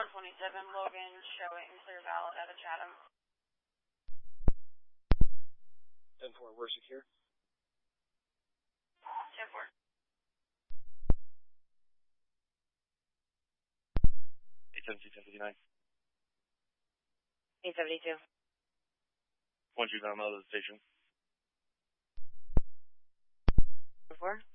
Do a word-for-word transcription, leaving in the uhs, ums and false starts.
one twenty-seven, Logan showing clear valid out of Chatham. ten four, we're secure. ten four. eight seventy-two, ten fifty-nine. eight seventy-two. one two, down out of the station. four.